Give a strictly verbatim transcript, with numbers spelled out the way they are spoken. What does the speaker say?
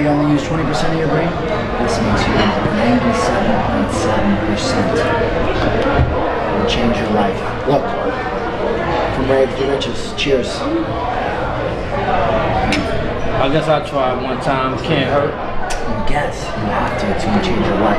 you only use twenty percent of your brain? This makes you ninety-seven point seven percent. It will change your life. Look, from rags to riches. Cheers. I guess I'll try it one time. Can't hurt. I guess you have to. It's going to change your life.